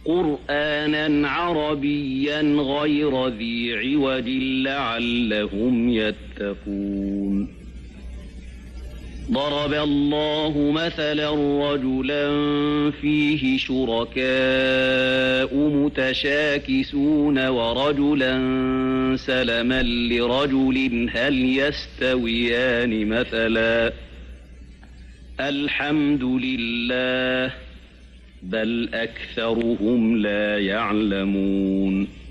قرآنا عربيا غير ذي عوج لعلهم يتقون ضرب الله مثلا رجلا فيه شركاء متشاكسون ورجلا سلما لرجل هل يستويان مثلا الحمد لله بل أكثرهم لا يعلمون